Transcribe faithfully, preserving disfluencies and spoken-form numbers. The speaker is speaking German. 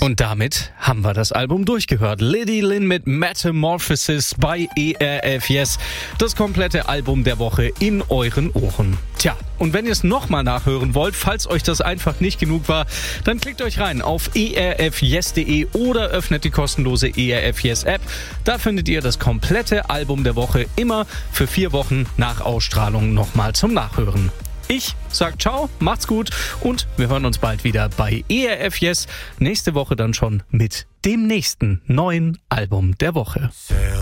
Und damit haben wir das Album durchgehört. Lady Lynn mit Metamorphosis bei E R F Yes. Das komplette Album der Woche in euren Ohren. Tja, und wenn ihr es nochmal nachhören wollt, falls euch das einfach nicht genug war, dann klickt euch rein auf e r f yes punkt de oder öffnet die kostenlose E R F Yes App. Da findet ihr das komplette Album der Woche immer für vier Wochen nach Ausstrahlung nochmal zum Nachhören. Ich sag ciao, macht's gut und wir hören uns bald wieder bei E R F Yes. Nächste Woche dann schon mit dem nächsten neuen Album der Woche.